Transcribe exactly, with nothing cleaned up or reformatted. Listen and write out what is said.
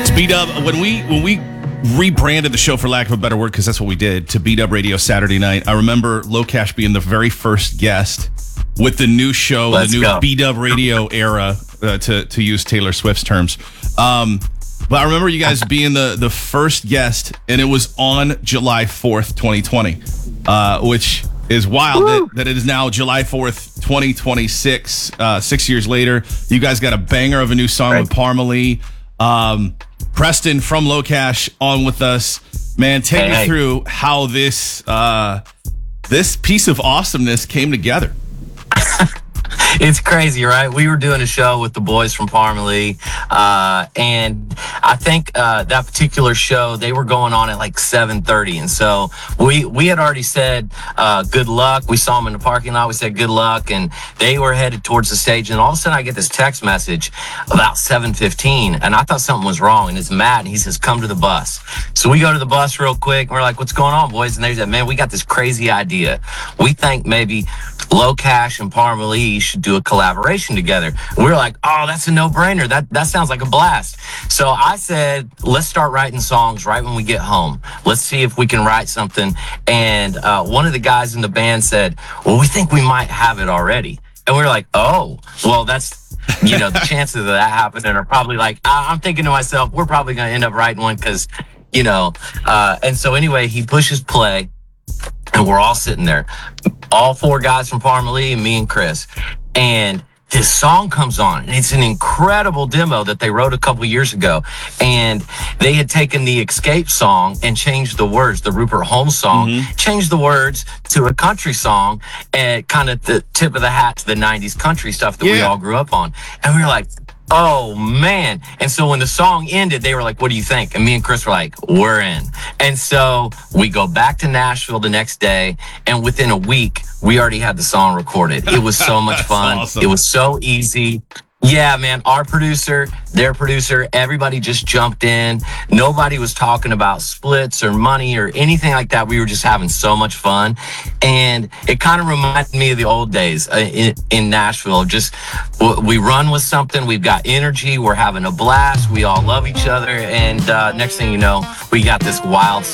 It's B-Dub. When we when we rebranded the show, for lack of a better word, because that's what we did, to B-Dub Radio Saturday night, I remember Locash being the very first guest with the new show, Let's the new go. B-Dub Radio era, uh, to to use Taylor Swift's terms. Um, but I remember you guys being the the first guest, and it was on July fourth, twenty twenty, uh, which is wild that, that it is now July fourth, twenty twenty-six. Uh, six years later, you guys got a banger of a new song Right. with Parmalee. Um, Preston from Locash on with us. Man, take Hey, me hey. through how this uh, this piece of awesomeness came together. It's crazy, right? We were doing a show with the boys from Parmalee, uh, and I think uh, that particular show, they were going on at like seven thirty, and so we we had already said uh, good luck. We saw them in the parking lot. We said good luck, and they were headed towards the stage, and all of a sudden I get this text message about seven fifteen, and I thought something was wrong, and it's Matt, and he says, come to the bus. So we go to the bus real quick, and we're like, what's going on, boys? And they said, man, we got this crazy idea. We think maybe Locash and Parmalee should do a collaboration together. And we were like, oh, that's a no-brainer. That that sounds like a blast. So I said, let's start writing songs right when we get home. Let's see if we can write something. And uh, one of the guys in the band said, well, we think we might have it already. And we were like, oh, well, that's, you know, the chances of that happening are probably like, I- I'm thinking to myself, we're probably going to end up writing one because, you know, uh, and so anyway, he pushes play. And we're all sitting there, all four guys from Parmalee and me and Chris. And this song comes on, and it's an incredible demo that they wrote a couple years ago. And they had taken the Escape song and changed the words, the Rupert Holmes song, Mm-hmm. changed the words to a country song, and kind of the tip of the hat to the nineties country stuff that we Yeah. all grew up on. And we were like, oh man. And so when the song ended, they were like, what do you think? And me and Chris were like, we're in. And so we go back to Nashville the next day, and within a week, we already had the song recorded. It was so much That's fun. awesome. It was so easy. Yeah, man, our producer, their producer, everybody just jumped in. Nobody was talking about splits or money or anything like that. We were just having so much fun. And it kind of reminded me of the old days uh, in, in Nashville. Just w- we run with something, we've got energy, we're having a blast, we all love each other. And uh, next thing you know, we got this wild